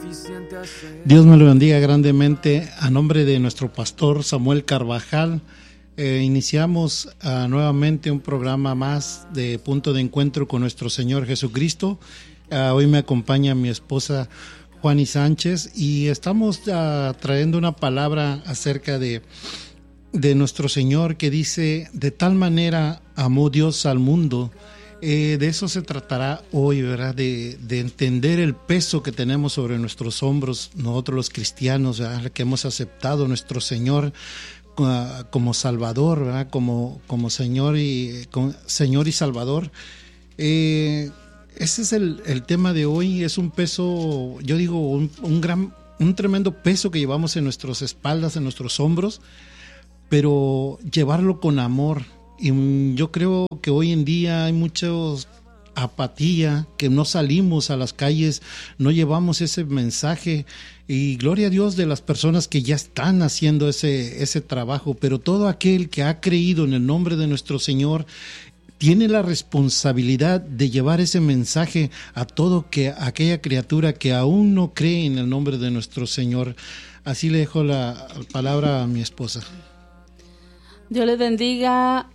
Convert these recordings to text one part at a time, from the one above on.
Dios me lo bendiga grandemente. A nombre de nuestro pastor Samuel Carvajal, iniciamos nuevamente un programa más de Punto de Encuentro con nuestro Señor Jesucristo. Hoy me acompaña mi esposa Juani Sánchez y estamos trayendo una palabra acerca de nuestro Señor que dice: de tal manera amó Dios al mundo. De eso se tratará hoy, ¿verdad? De entender el peso que tenemos sobre nuestros hombros, nosotros los cristianos, ¿verdad? Que hemos aceptado a nuestro Señor como Salvador, ¿verdad? Como Señor y Salvador. Ese es el tema de hoy. Es un peso, yo digo, un tremendo peso que llevamos en nuestras espaldas, en nuestros hombros, pero llevarlo con amor. Y yo creo que hoy en día hay mucha apatía, que no salimos a las calles, no llevamos ese mensaje, y gloria a Dios de las personas que ya están haciendo ese trabajo, pero todo aquel que ha creído en el nombre de nuestro Señor tiene la responsabilidad de llevar ese mensaje a aquella criatura que aún no cree en el nombre de nuestro Señor. Así le dejo la palabra a mi esposa. Dios les bendiga,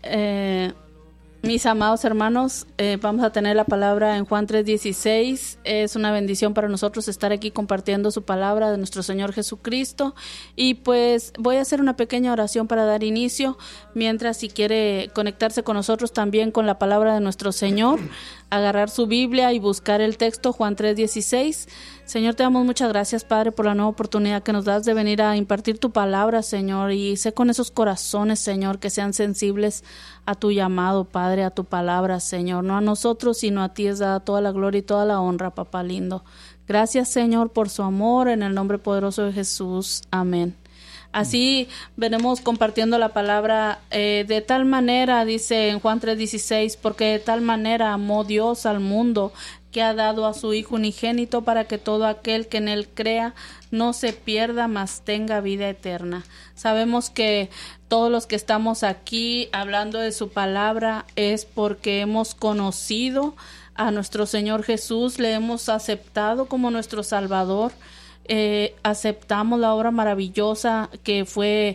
mis amados hermanos. Vamos a tener la palabra en Juan 3:16. Es una bendición para nosotros estar aquí compartiendo su palabra de nuestro Señor Jesucristo. Y pues voy a hacer una pequeña oración para dar inicio, mientras si quiere conectarse con nosotros también con la palabra de nuestro Señor, agarrar su Biblia y buscar el texto Juan 3:16. Señor, te damos muchas gracias, Padre, por la nueva oportunidad que nos das de venir a impartir tu palabra, Señor, y sé con esos corazones, Señor, que sean sensibles a tu llamado, Padre, a tu palabra, Señor. No a nosotros, sino a ti es dada toda la gloria y toda la honra, Papá lindo. Gracias, Señor, por su amor, en el nombre poderoso de Jesús. Amén. Así venimos compartiendo la palabra. De tal manera, dice en Juan 3:16, porque de tal manera amó Dios al mundo, que ha dado a su Hijo unigénito, para que todo aquel que en él crea no se pierda, mas tenga vida eterna. Sabemos que todos los que estamos aquí hablando de su palabra es porque hemos conocido a nuestro Señor Jesús, le hemos aceptado como nuestro Salvador, aceptamos la obra maravillosa que fue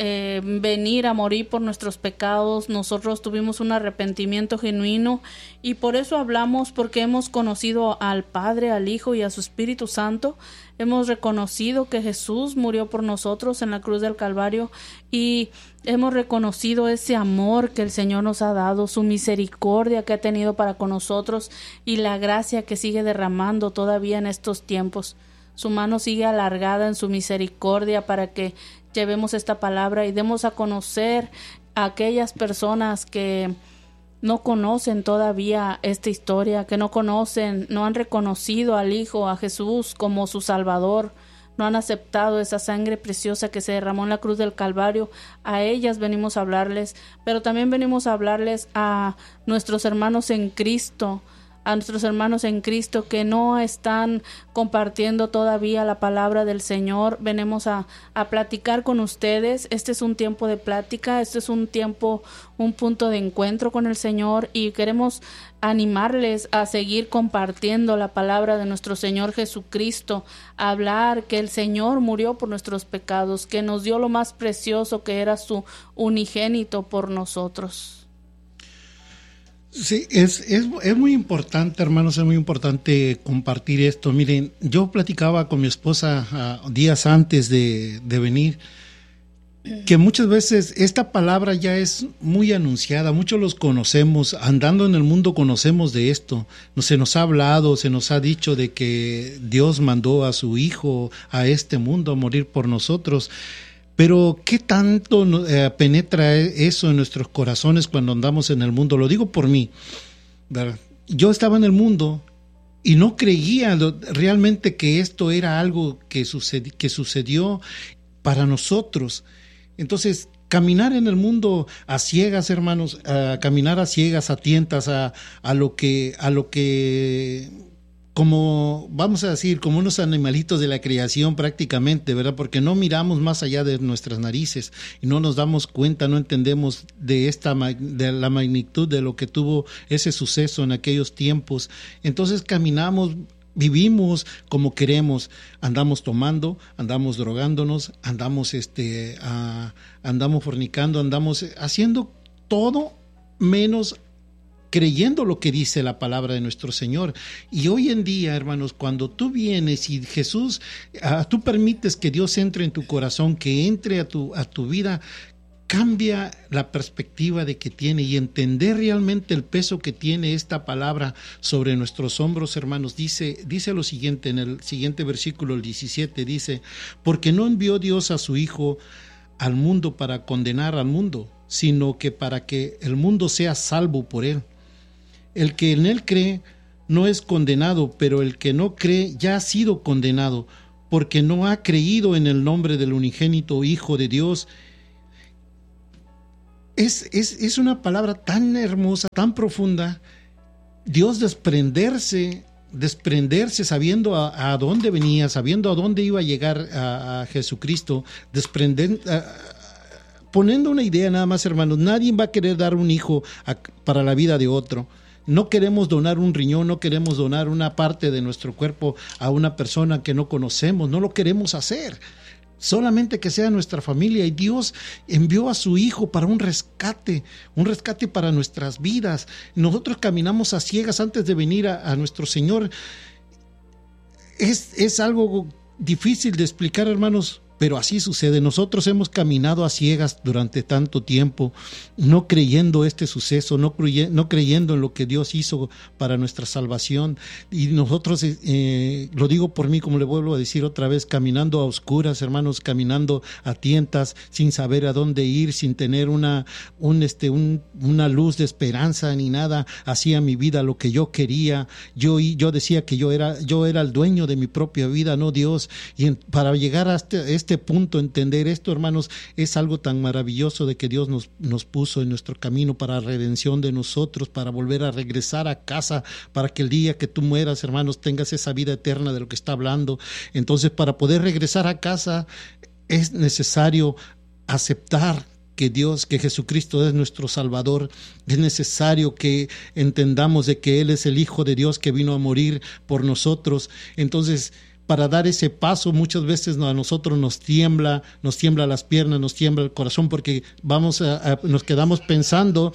venir a morir por nuestros pecados. Nosotros tuvimos un arrepentimiento genuino y por eso hablamos, porque hemos conocido al Padre, al Hijo y a su Espíritu Santo. Hemos reconocido que Jesús murió por nosotros en la cruz del Calvario y hemos reconocido ese amor que el Señor nos ha dado, su misericordia que ha tenido para con nosotros y la gracia que sigue derramando todavía en estos tiempos. Su mano sigue alargada en su misericordia para que llevemos esta palabra y demos a conocer a aquellas personas que no conocen todavía esta historia, que no conocen, no han reconocido al Hijo, a Jesús como su Salvador, no han aceptado esa sangre preciosa que se derramó en la cruz del Calvario. A ellas venimos a hablarles, pero también venimos a hablarles a nuestros hermanos en Cristo, que no están compartiendo todavía la palabra del Señor. Venimos a platicar con ustedes. Este es un tiempo de plática, este es un punto de encuentro con el Señor, y queremos animarles a seguir compartiendo la palabra de nuestro Señor Jesucristo, a hablar que el Señor murió por nuestros pecados, que nos dio lo más precioso, que era su unigénito por nosotros. Sí, es muy importante, hermanos, es muy importante compartir esto. Miren, yo platicaba con mi esposa días antes de venir, que muchas veces esta palabra ya es muy anunciada, muchos los conocemos, andando en el mundo conocemos de esto, se nos ha hablado, se nos ha dicho de que Dios mandó a su Hijo a este mundo a morir por nosotros. Pero ¿qué tanto penetra eso en nuestros corazones cuando andamos en el mundo? Lo digo por mí, ¿verdad? Yo estaba en el mundo y no creía realmente que esto era algo que sucedió para nosotros. Entonces, caminar en el mundo a ciegas, hermanos, caminar a ciegas, a tientas, a lo que como, vamos a decir, como unos animalitos de la creación prácticamente, ¿verdad? Porque no miramos más allá de nuestras narices y no nos damos cuenta, no entendemos de la magnitud de lo que tuvo ese suceso en aquellos tiempos. Entonces caminamos vivimos como queremos, andamos tomando, andamos drogándonos, andamos fornicando, andamos haciendo todo menos creyendo lo que dice la palabra de nuestro Señor. Y hoy en día, hermanos, cuando tú vienes y Jesús, tú permites que Dios entre en tu corazón, que entre a tu vida, cambia la perspectiva de que tiene y entender realmente el peso que tiene esta palabra sobre nuestros hombros, hermanos. Dice lo siguiente en el siguiente versículo, el 17, dice: porque no envió Dios a su Hijo al mundo para condenar al mundo, sino que para que el mundo sea salvo por él. El que en él cree no es condenado, pero el que no cree ya ha sido condenado, porque no ha creído en el nombre del unigénito Hijo de Dios. Es una palabra tan hermosa, tan profunda. Dios desprenderse sabiendo a dónde venía, sabiendo a dónde iba a llegar a Jesucristo, poniendo una idea nada más, hermanos. Nadie va a querer dar un hijo para la vida de otro. No queremos donar un riñón, no queremos donar una parte de nuestro cuerpo a una persona que no conocemos, no lo queremos hacer. Solamente que sea nuestra familia, y Dios envió a su Hijo para un rescate para nuestras vidas. Nosotros caminamos a ciegas antes de venir a nuestro Señor. Es algo difícil de explicar, hermanos, pero así sucede. Nosotros hemos caminado a ciegas durante tanto tiempo, no creyendo este suceso, no creyendo en lo que Dios hizo para nuestra salvación. Y nosotros, lo digo por mí, como le vuelvo a decir otra vez, caminando a oscuras, hermanos, caminando a tientas, sin saber a dónde ir, sin tener una luz de esperanza ni nada. Hacía mi vida lo que yo quería. Yo decía que yo era el dueño de mi propia vida, no Dios. Y para llegar a este punto, entender esto, hermanos, es algo tan maravilloso de que Dios nos puso en nuestro camino para redención de nosotros, para volver a regresar a casa, para que el día que tú mueras, hermanos, tengas esa vida eterna de lo que está hablando. Entonces, para poder regresar a casa es necesario aceptar que Jesucristo es nuestro Salvador. Es necesario que entendamos de que Él es el Hijo de Dios que vino a morir por nosotros. Entonces, para dar ese paso, muchas veces a nosotros nos tiembla las piernas, nos tiembla el corazón, porque nos quedamos pensando,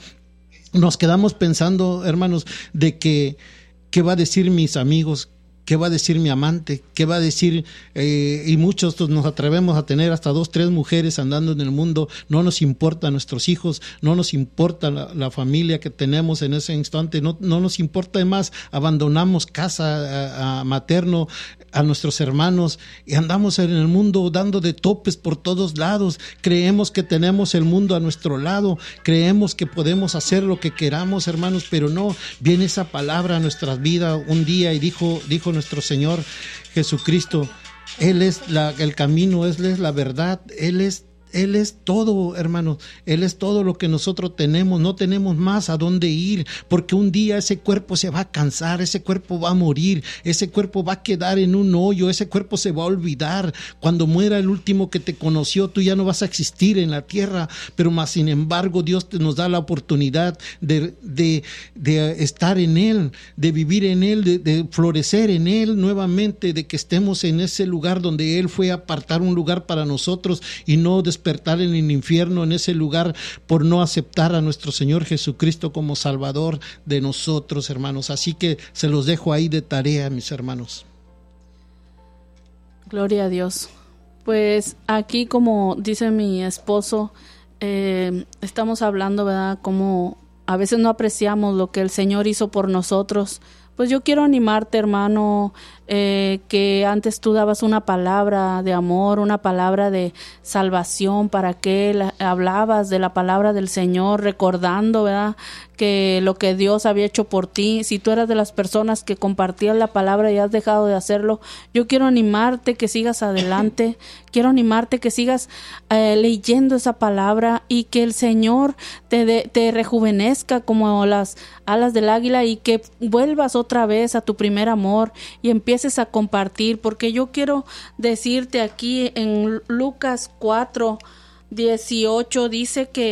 hermanos, de que ¿qué va a decir mis amigos? ¿Qué va a decir mi amante? ¿Qué va a decir? Y muchos nos atrevemos a tener hasta 2, 3 mujeres andando en el mundo. No nos importa nuestros hijos, no nos importa la familia que tenemos en ese instante, no nos importa. Además, abandonamos casa materno, a nuestros hermanos, y andamos en el mundo dando de topes por todos lados. Creemos que tenemos el mundo a nuestro lado, creemos que podemos hacer lo que queramos, hermanos, pero no. Viene esa palabra a nuestras vidas un día y dijo nuestro Señor Jesucristo: Él es el camino, Él es la verdad, Él es todo, hermanos. Él es todo lo que nosotros tenemos. No tenemos más a dónde ir, porque un día ese cuerpo se va a cansar, ese cuerpo va a morir, ese cuerpo va a quedar en un hoyo, ese cuerpo se va a olvidar. Cuando muera el último que te conoció, tú ya no vas a existir en la tierra. Pero más sin embargo, Dios nos da la oportunidad de estar en Él, de vivir en Él, de florecer en Él nuevamente, de que estemos en ese lugar donde Él fue a apartar un lugar para nosotros, y no despertar en el infierno en ese lugar por no aceptar a nuestro Señor Jesucristo como Salvador de nosotros, hermanos. Así que se los dejo ahí de tarea, mis hermanos. Gloria a Dios. Pues aquí, como dice mi esposo, estamos hablando, ¿verdad?, como a veces no apreciamos lo que el Señor hizo por nosotros. Pues yo quiero animarte, hermano, que antes tú dabas una palabra de amor, una palabra de salvación, para que hablabas de la palabra del Señor, recordando, ¿verdad?, que lo que Dios había hecho por ti. Si tú eras de las personas que compartían la palabra y has dejado de hacerlo, yo quiero animarte que sigas adelante, quiero animarte que sigas leyendo esa palabra, y que el Señor te rejuvenezca como las alas del águila, y que vuelvas otra vez a tu primer amor y empieces a compartir. Porque yo quiero decirte aquí en Lucas 4:18 dice que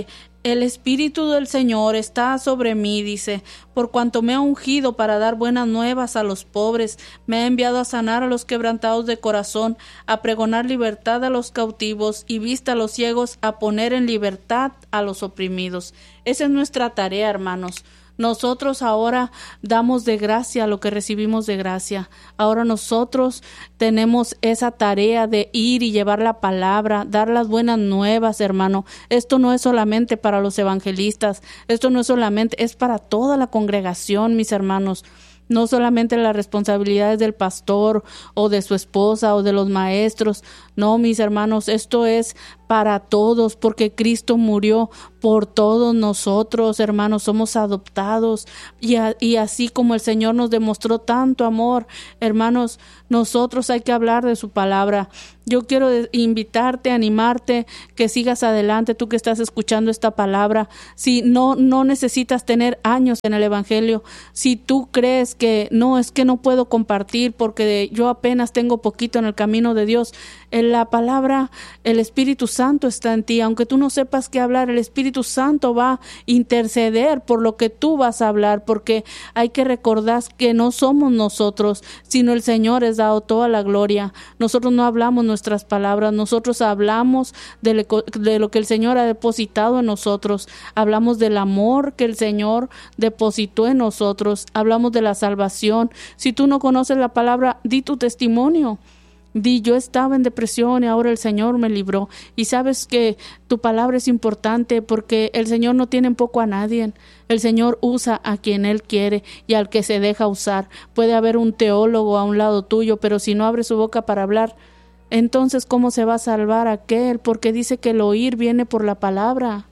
El Espíritu del Señor está sobre mí, dice, por cuanto me ha ungido para dar buenas nuevas a los pobres, me ha enviado a sanar a los quebrantados de corazón, a pregonar libertad a los cautivos y vista a los ciegos, a poner en libertad a los oprimidos. Esa es nuestra tarea, hermanos. Nosotros ahora damos de gracia lo que recibimos de gracia. Ahora nosotros tenemos esa tarea de ir y llevar la palabra, dar las buenas nuevas, hermano. Esto no es solamente para los evangelistas, esto no es solamente, es para toda la congregación, mis hermanos. No solamente las responsabilidades del pastor o de su esposa o de los maestros. No, mis hermanos, esto es para todos, porque Cristo murió por todos nosotros, hermanos, somos adoptados y así como el Señor nos demostró tanto amor, hermanos, nosotros hay que hablar de su palabra. Yo quiero invitarte, animarte, que sigas adelante, tú que estás escuchando esta palabra. Si no necesitas tener años en el Evangelio, si tú crees que no, es que no puedo compartir porque yo apenas tengo poquito en el camino de Dios, en la palabra, el Espíritu Santo está en ti. Aunque tú no sepas qué hablar, el Espíritu Santo va a interceder por lo que tú vas a hablar, porque hay que recordar que no somos nosotros, sino el Señor es dado toda la gloria. Nosotros no hablamos nuestras palabras, nosotros hablamos de lo que el Señor ha depositado en nosotros, hablamos del amor que el Señor depositó en nosotros, hablamos de la salvación. Si tú no conoces la palabra, di tu testimonio. Di, yo estaba en depresión y ahora el Señor me libró. Y sabes que tu palabra es importante porque el Señor no tiene en poco a nadie. El Señor usa a quien Él quiere y al que se deja usar. Puede haber un teólogo a un lado tuyo, pero si no abre su boca para hablar, entonces ¿cómo se va a salvar aquel? Porque dice que el oír viene por la palabra.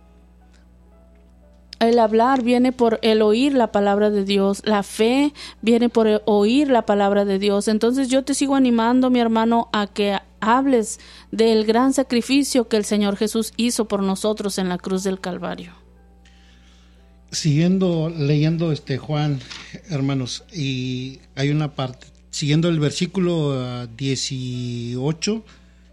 El hablar viene por el oír la palabra de Dios. La fe viene por el oír la palabra de Dios. Entonces yo te sigo animando, mi hermano, a que hables del gran sacrificio que el Señor Jesús hizo por nosotros en la cruz del Calvario. Siguiendo leyendo Juan, hermanos, y hay una parte, siguiendo el versículo 19,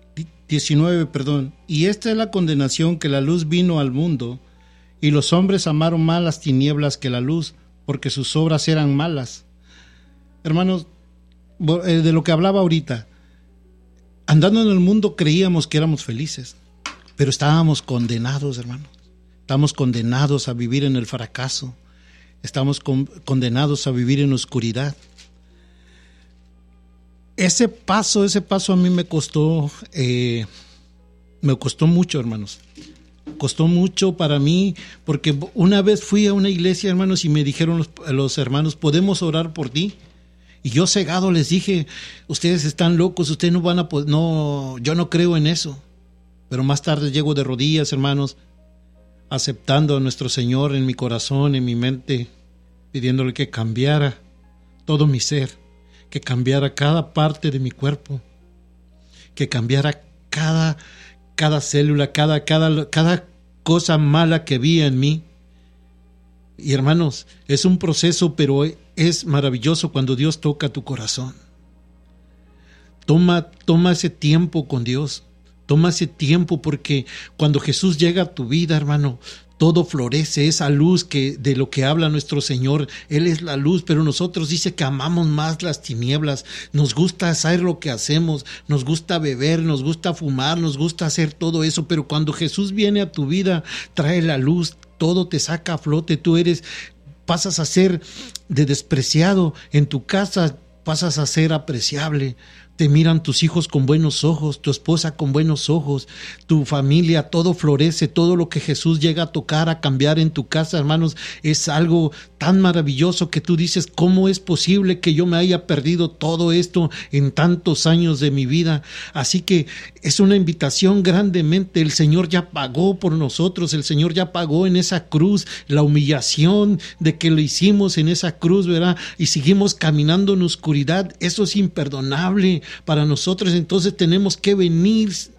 y esta es la condenación, que la luz vino al mundo, y los hombres amaron más las tinieblas que la luz, porque sus obras eran malas. Hermanos, de lo que hablaba ahorita, andando en el mundo creíamos que éramos felices, pero estábamos condenados, hermanos. Estamos condenados a vivir en el fracaso, estamos condenados a vivir en oscuridad. Ese paso a mí me costó mucho, hermanos. Costó mucho para mí, porque una vez fui a una iglesia, hermanos, y me dijeron los hermanos, ¿podemos orar por ti? Y yo cegado les dije, ustedes están locos, ustedes no van a poder, no, yo no creo en eso. Pero más tarde llego de rodillas, hermanos, aceptando a nuestro Señor en mi corazón, en mi mente, pidiéndole que cambiara todo mi ser, que cambiara cada parte de mi cuerpo, que cambiara cada célula, cada cosa mala que vi en mí. Y hermanos, es un proceso, pero es maravilloso cuando Dios toca tu corazón. Toma ese tiempo con Dios. Toma ese tiempo, porque cuando Jesús llega a tu vida, hermano, todo florece, esa luz de lo que habla nuestro Señor. Él es la luz, pero nosotros dice que amamos más las tinieblas. Nos gusta hacer lo que hacemos, nos gusta beber, nos gusta fumar, nos gusta hacer todo eso, pero cuando Jesús viene a tu vida, trae la luz, todo te saca a flote. Pasas a ser de despreciado en tu casa, pasas a ser apreciable. Te miran tus hijos con buenos ojos, tu esposa con buenos ojos, tu familia, todo florece, todo lo que Jesús llega a tocar, a cambiar en tu casa, hermanos, es algo tan maravilloso que tú dices, ¿cómo es posible que yo me haya perdido todo esto en tantos años de mi vida? Así que es una invitación grandemente, el Señor ya pagó por nosotros, el Señor ya pagó en esa cruz la humillación de que lo hicimos en esa cruz, ¿verdad? Y seguimos caminando en oscuridad, eso es imperdonable para nosotros. Entonces tenemos que venir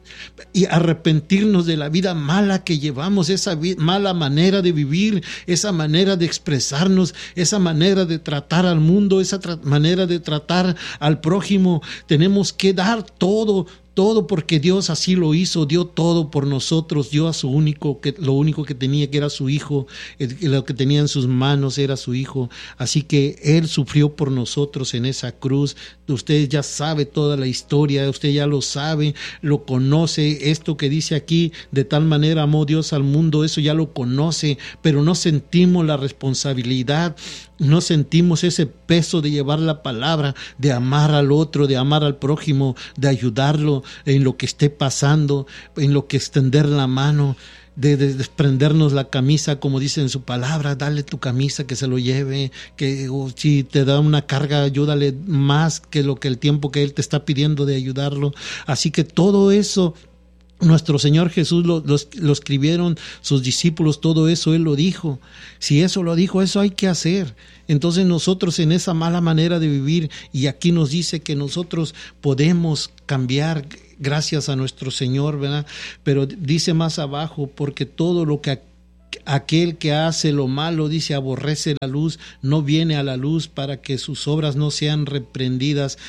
y arrepentirnos de la vida mala que llevamos, esa mala manera de vivir, esa manera de expresarnos, esa manera de tratar al mundo, esa manera de tratar al prójimo. Tenemos que dar todo porque Dios así lo hizo, dio todo por nosotros, dio a su lo único que tenía, que era su hijo, lo que tenía en sus manos era su hijo, así que Él sufrió por nosotros en esa cruz. Usted ya sabe toda la historia, usted ya lo sabe, lo conoce, esto que dice aquí, de tal manera amó Dios al mundo, eso ya lo conoce, pero no sentimos la responsabilidad, no sentimos ese peso de llevar la palabra, de amar al otro, de amar al prójimo, de ayudarlo en lo que esté pasando, en lo que extender la mano, de desprendernos la camisa, como dice en su palabra, dale tu camisa que se lo lleve, que si te da una carga, ayúdale más que el tiempo que Él te está pidiendo de ayudarlo. Así que todo eso nuestro Señor Jesús lo escribieron sus discípulos, todo eso Él lo dijo. Si eso lo dijo, eso hay que hacer. Entonces nosotros en esa mala manera de vivir, y aquí nos dice que nosotros podemos cambiar gracias a nuestro Señor, ¿verdad? Pero dice más abajo, porque todo lo que aquel que hace lo malo, dice, aborrece la luz, no viene a la luz para que sus obras no sean reprendidas.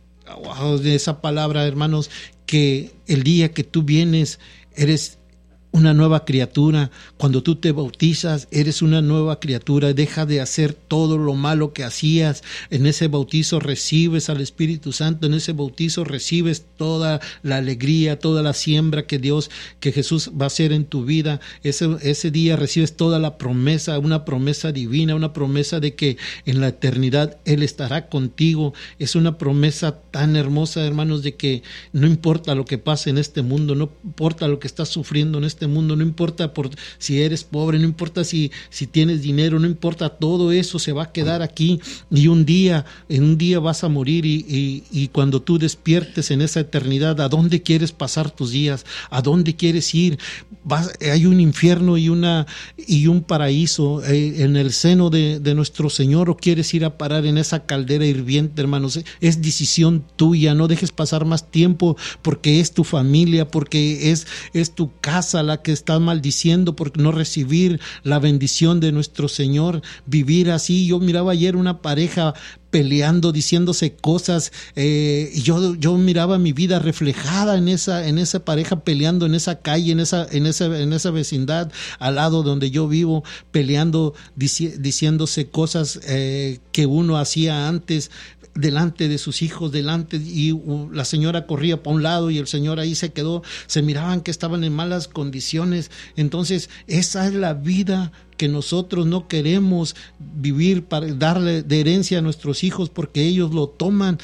Wow, de esa palabra, hermanos, que el día que tú vienes eres una nueva criatura. Cuando tú te bautizas, eres una nueva criatura. Deja de hacer todo lo malo que hacías. En ese bautizo recibes al Espíritu Santo. En ese bautizo recibes toda la alegría, toda la siembra que Jesús va a hacer en tu vida. Ese día recibes toda la promesa, una promesa divina, una promesa de que en la eternidad Él estará contigo. Es una promesa tan hermosa, hermanos, de que no importa lo que pase en este mundo, no importa lo que estás sufriendo en este mundo, no importa si eres pobre, no importa si tienes dinero, no importa, todo eso se va a quedar aquí, y en un día vas a morir, y cuando tú despiertes en esa eternidad, ¿a dónde quieres pasar tus días? ¿A dónde quieres ir? Hay un infierno y un paraíso en el seno de nuestro Señor, o quieres ir a parar en esa caldera hirviente, hermanos. Es decisión tuya. No dejes pasar más tiempo, porque es tu familia, porque es tu casa la que está maldiciendo por no recibir la bendición de nuestro Señor. Vivir así. Yo miraba ayer una pareja peleando, diciéndose cosas, y yo miraba mi vida reflejada en esa pareja peleando en esa calle, en esa vecindad al lado donde yo vivo, peleando, diciéndose cosas que uno hacía antes delante de sus hijos, y la señora corría para un lado y el señor ahí se quedó. Se miraban que estaban en malas condiciones. Entonces esa es la vida que nosotros no queremos vivir para darle de herencia a nuestros hijos, porque ellos toman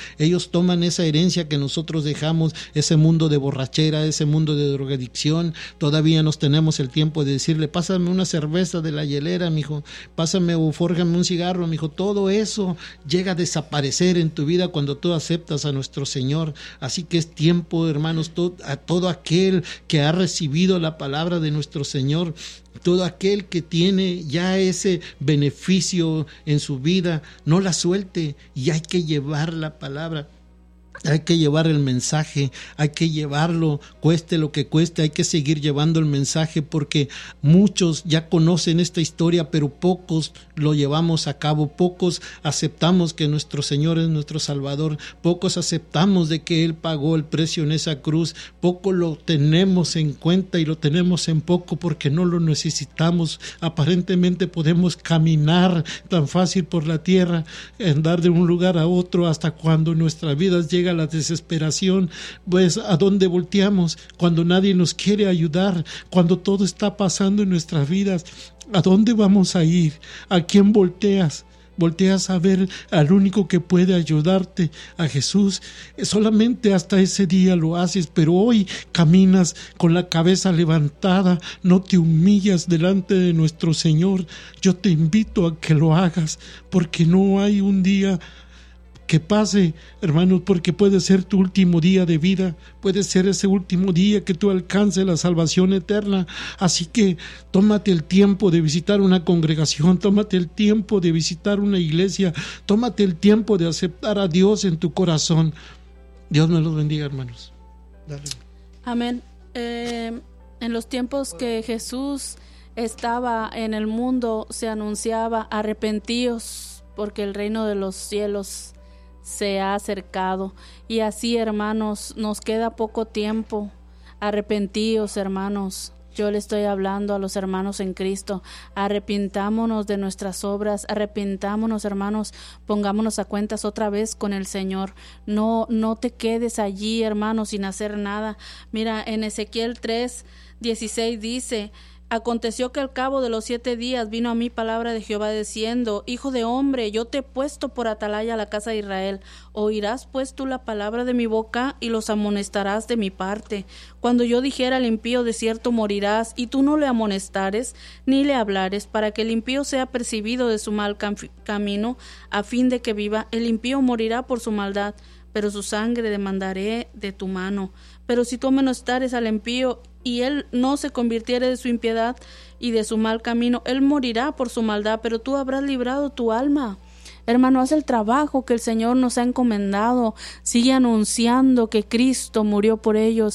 esa herencia que nosotros dejamos, ese mundo de borrachera, ese mundo de drogadicción. Todavía nos tenemos el tiempo de decirle, pásame una cerveza de la hielera, mijo, pásame o fórjame un cigarro, mijo. Todo eso llega a desaparecer en tu vida cuando tú aceptas a nuestro Señor. Así que es tiempo, hermanos, a todo aquel que ha recibido la palabra de nuestro Señor, todo aquel que tiene ya ese beneficio en su vida, no la suelte, y hay que llevar la palabra. Hay que llevar el mensaje, hay que llevarlo, cueste lo que cueste, hay que seguir llevando el mensaje, porque muchos ya conocen esta historia, pero pocos lo llevamos a cabo, pocos aceptamos que nuestro Señor es nuestro Salvador, pocos aceptamos de que Él pagó el precio en esa cruz, poco lo tenemos en cuenta, y lo tenemos en poco porque no lo necesitamos. Aparentemente podemos caminar tan fácil por la tierra, andar de un lugar a otro, hasta cuando nuestras vidas llega la desesperación, pues ¿a dónde volteamos? Cuando nadie nos quiere ayudar, cuando todo está pasando en nuestras vidas, ¿a dónde vamos a ir? ¿A quién volteas? Volteas a ver al único que puede ayudarte, a Jesús. Solamente hasta ese día lo haces, pero hoy caminas con la cabeza levantada, no te humillas delante de nuestro Señor. Yo te invito a que lo hagas, porque no hay un día que pase, hermanos, porque puede ser tu último día de vida, puede ser ese último día que tú alcances la salvación eterna. Así que tómate el tiempo de visitar una congregación, tómate el tiempo de visitar una iglesia, tómate el tiempo de aceptar a Dios en tu corazón. Dios me los bendiga, hermanos. Dale. Amén. En los tiempos que Jesús estaba en el mundo, se anunciaba: arrepentíos, porque el reino de los cielos se ha acercado. Y así, hermanos, nos queda poco tiempo. Arrepentíos, hermanos. Yo le estoy hablando a los hermanos en Cristo. Arrepintámonos de nuestras obras, arrepintámonos, hermanos, pongámonos a cuentas otra vez con el Señor. No te quedes allí, hermanos, sin hacer nada. Mira, en Ezequiel 3:16 dice: aconteció que al cabo de los 7 días vino a mí palabra de Jehová diciendo: Hijo de hombre, yo te he puesto por atalaya a la casa de Israel. Oirás pues tú la palabra de mi boca y los amonestarás de mi parte. Cuando yo dijera al impío: de cierto morirás, y tú no le amonestares ni le hablares, para que el impío sea percibido de su mal camino, a fin de que viva. El impío morirá por su maldad, pero su sangre demandaré de tu mano. Pero si tú amonestares al impío y él no se convirtiere de su impiedad y de su mal camino, él morirá por su maldad, pero tú habrás librado tu alma. Hermano, haz el trabajo que el Señor nos ha encomendado. Sigue anunciando que Cristo murió por ellos.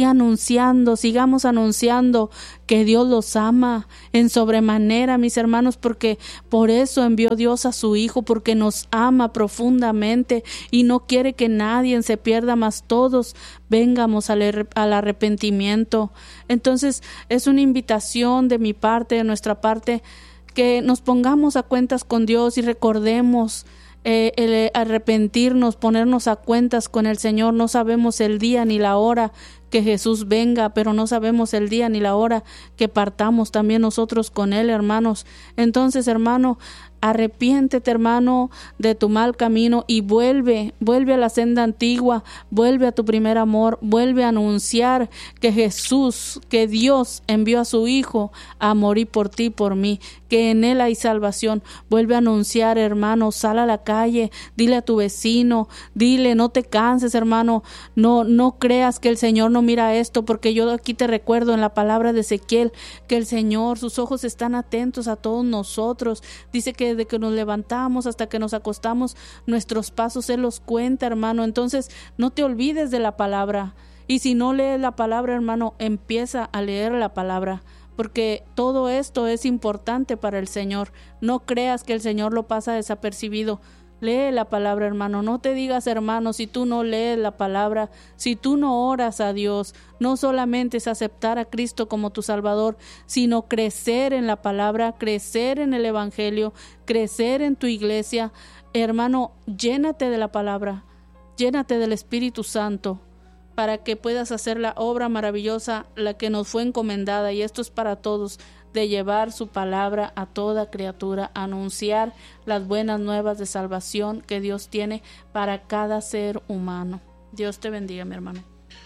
Sigamos anunciando que Dios los ama en sobremanera, mis hermanos, porque por eso envió Dios a su Hijo, porque nos ama profundamente y no quiere que nadie se pierda, más todos vengamos al arrepentimiento. Entonces, es una invitación de mi parte, de nuestra parte, que nos pongamos a cuentas con Dios y recordemos el arrepentirnos, ponernos a cuentas con el Señor. No sabemos el día ni la hora que Jesús venga, pero no sabemos el día ni la hora que partamos también nosotros con Él, hermanos. Entonces, hermano, arrepiéntete, hermano, de tu mal camino y vuelve a la senda antigua, vuelve a tu primer amor, vuelve a anunciar que Jesús, que Dios envió a su Hijo a morir por ti y por mí, que en Él hay salvación. Vuelve a anunciar, hermano, sal a la calle, dile a tu vecino, dile, no te canses, hermano, no creas que el Señor no mira esto, porque yo aquí te recuerdo en la palabra de Ezequiel que el Señor, sus ojos están atentos a todos nosotros. Dice que desde que nos levantamos hasta que nos acostamos, nuestros pasos Él los cuenta, hermano. Entonces, no te olvides de la palabra. Y si no lees la palabra, hermano, empieza a leer la palabra, porque todo esto es importante para el Señor. No creas que el Señor lo pasa desapercibido. Lee la palabra, hermano. No te digas, hermano, si tú no lees la palabra, si tú no oras a Dios. No solamente es aceptar a Cristo como tu Salvador, sino crecer en la palabra, crecer en el Evangelio, crecer en tu iglesia. Hermano, llénate de la palabra, llénate del Espíritu Santo, para que puedas hacer la obra maravillosa, la que nos fue encomendada, y esto es para todos, de llevar su palabra a toda criatura, anunciar las buenas nuevas de salvación que Dios tiene para cada ser humano. Dios te bendiga, mi hermano.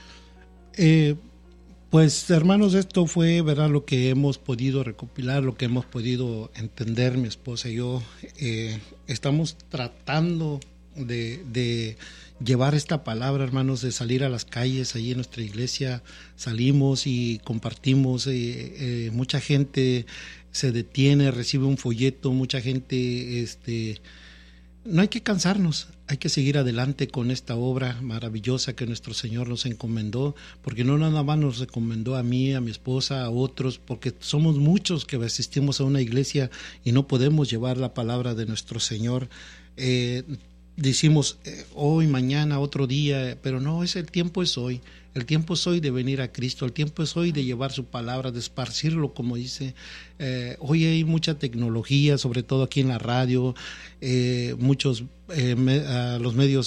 Pues, hermanos, esto fue, ¿verdad?, lo que hemos podido recopilar, lo que hemos podido entender, mi esposa y yo. Estamos tratando de llevar esta palabra, hermanos, de salir a las calles. Allí en nuestra iglesia salimos y compartimos. Mucha gente se detiene, recibe un folleto, mucha gente, no hay que cansarnos, hay que seguir adelante con esta obra maravillosa que nuestro Señor nos encomendó, porque no nada más nos encomendó a mí, a mi esposa, a otros, porque somos muchos que asistimos a una iglesia y no podemos llevar la palabra de nuestro Señor. Decimos hoy, mañana, otro día, pero no, el tiempo es hoy. El tiempo es hoy de venir a Cristo, el tiempo es hoy de llevar su palabra, de esparcirlo, como dice. Hoy hay mucha tecnología, sobre todo aquí en la radio, muchos los medios,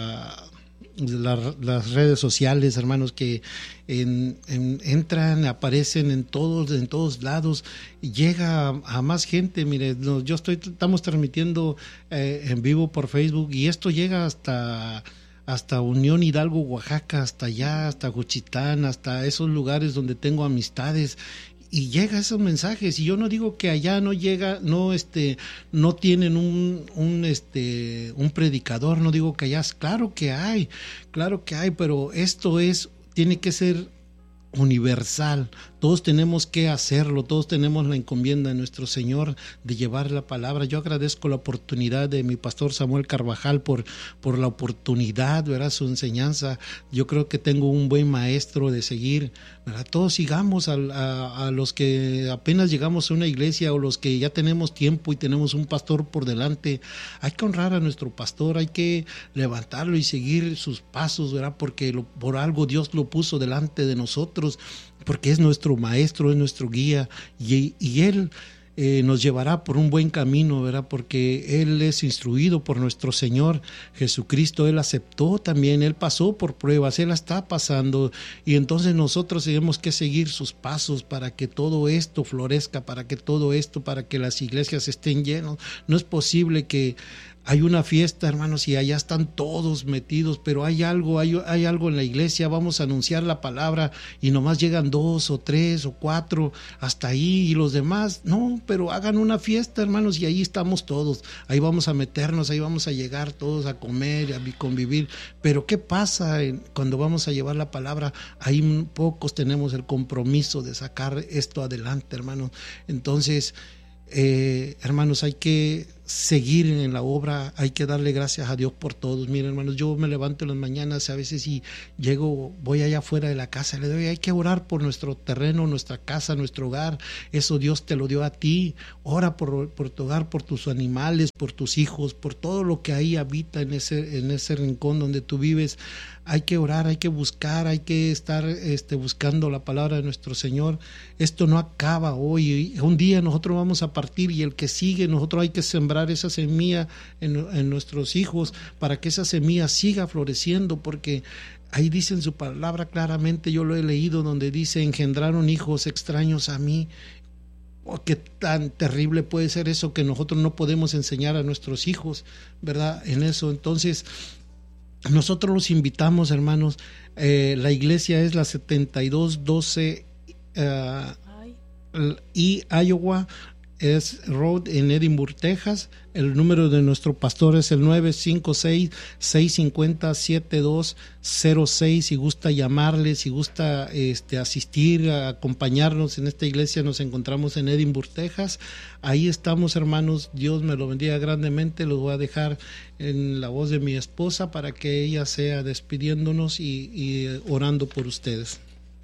las redes sociales, hermanos, que entran, aparecen en todos lados, llega a más gente. Mire, estamos transmitiendo en vivo por Facebook, y esto llega hasta Unión Hidalgo, Oaxaca, hasta allá, hasta Juchitán, hasta esos lugares donde tengo amistades, y llega esos mensajes. Y yo no digo que allá no llega, no tienen un predicador, no digo que allá, claro que hay, pero esto tiene que ser universal. Todos tenemos que hacerlo, todos tenemos la encomienda de nuestro Señor de llevar la palabra. Yo agradezco la oportunidad de mi pastor Samuel Carvajal por la oportunidad, ¿verdad? Su enseñanza. Yo creo que tengo un buen maestro de seguir, ¿verdad? Todos sigamos a los que apenas llegamos a una iglesia o los que ya tenemos tiempo y tenemos un pastor por delante. Hay que honrar a nuestro pastor, hay que levantarlo y seguir sus pasos, ¿verdad? Porque por algo Dios lo puso delante de nosotros, porque es nuestro maestro, es nuestro guía, y Él nos llevará por un buen camino, ¿verdad? Porque Él es instruido por nuestro Señor Jesucristo. Él aceptó también, Él pasó por pruebas, Él la está pasando, y entonces nosotros tenemos que seguir sus pasos para que todo esto florezca, para que las iglesias estén llenas. No es posible que hay una fiesta, hermanos, y allá están todos metidos, pero hay algo en la iglesia, vamos a anunciar la palabra y nomás llegan 2 o 3 o 4 hasta ahí, y los demás, no, pero hagan una fiesta, hermanos, y ahí estamos todos, ahí vamos a meternos, ahí vamos a llegar todos a comer, a convivir. Pero ¿qué pasa cuando vamos a llevar la palabra? Ahí pocos tenemos el compromiso de sacar esto adelante, hermanos. Entonces, hermanos, hay que seguir en la obra, hay que darle gracias a Dios por todos. Miren, hermanos, yo me levanto en las mañanas a veces y voy allá afuera de la casa, hay que orar por nuestro terreno, nuestra casa, nuestro hogar. Eso Dios te lo dio a ti. Ora por tu hogar, por tus animales, por tus hijos, por todo lo que ahí habita en ese rincón donde tú vives. Hay que orar, hay que buscar, hay que estar buscando la palabra de nuestro Señor. Esto no acaba hoy. Un día nosotros vamos a partir, y el que sigue, nosotros hay que sembrar esa semilla en nuestros hijos para que esa semilla siga floreciendo, porque ahí dice en su palabra claramente, yo lo he leído, donde dice: engendraron hijos extraños a mí. Oh, qué tan terrible puede ser eso, que nosotros no podemos enseñar a nuestros hijos, ¿verdad? En eso. Entonces, nosotros los invitamos, hermanos. La iglesia es la 7212 y Iowa Road en Edinburgh, Texas. El número de nuestro pastor es el 956-650-7206. Si gusta llamarle, si gusta asistir, a acompañarnos en esta iglesia, nos encontramos en Edinburgh, Texas. Ahí estamos, hermanos. Dios me lo bendiga grandemente. Los voy a dejar en la voz de mi esposa para que ella sea despidiéndonos y orando por ustedes.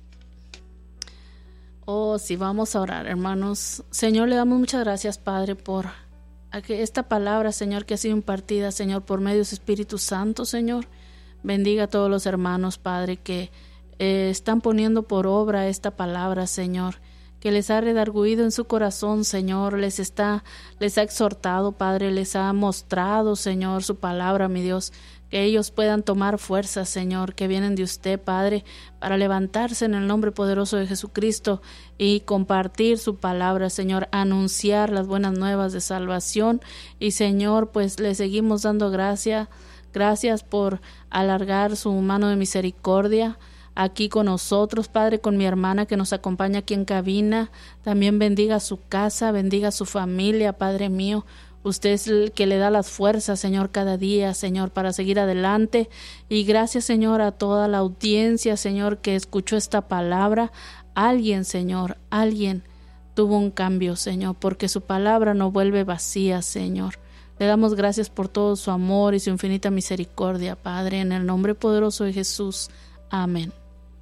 Oh, sí, vamos a orar, hermanos. Señor, le damos muchas gracias, Padre, por esta palabra, Señor, que ha sido impartida, Señor, por medio de su Espíritu Santo, Señor. Bendiga a todos los hermanos, Padre, que están poniendo por obra esta palabra, Señor, que les ha redarguido en su corazón, Señor, les ha exhortado, Padre, les ha mostrado, Señor, su palabra, mi Dios, que ellos puedan tomar fuerzas, Señor, que vienen de usted, Padre, para levantarse en el nombre poderoso de Jesucristo y compartir su palabra, Señor, anunciar las buenas nuevas de salvación. Y, Señor, pues le seguimos dando gracias por alargar su mano de misericordia aquí con nosotros, Padre, con mi hermana que nos acompaña aquí en cabina. También bendiga su casa, bendiga su familia, Padre mío. Usted es el que le da las fuerzas, Señor, cada día, Señor, para seguir adelante. Y gracias, Señor, a toda la audiencia, Señor, que escuchó esta palabra. Alguien, Señor, alguien tuvo un cambio, Señor, porque su palabra no vuelve vacía, Señor. Le damos gracias por todo su amor y su infinita misericordia, Padre, en el nombre poderoso de Jesús. Amén.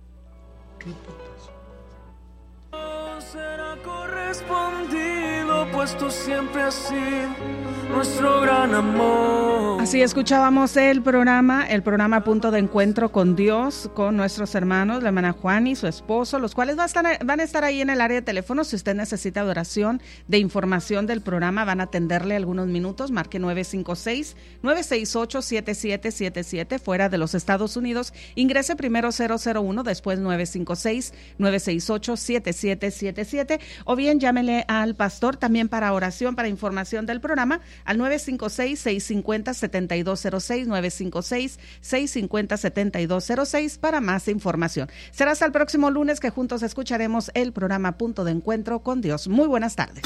Será correspondido, pues tú siempre has sido nuestro gran amor. Así escuchábamos el programa Punto de Encuentro con Dios, con nuestros hermanos, la hermana Juan y su esposo, los cuales van a estar ahí en el área de teléfono. Si usted necesita de oración, de información del programa, van a atenderle algunos minutos. Marque 956-968-7777, fuera de los Estados Unidos. Ingrese primero 001, después 956-968-7777, o bien llámele al pastor también para oración, para información del programa, al 956-650-7206, 956-650-7206 para más información. Será hasta el próximo lunes que juntos escucharemos el programa Punto de Encuentro con Dios. Muy buenas tardes.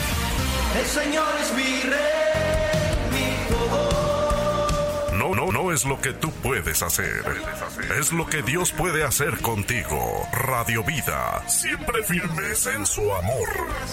El Señor es mi rey, mi todo. No es lo que tú puedes hacer. Es lo que Dios puede hacer contigo. Radio Vida, siempre firmes en su amor.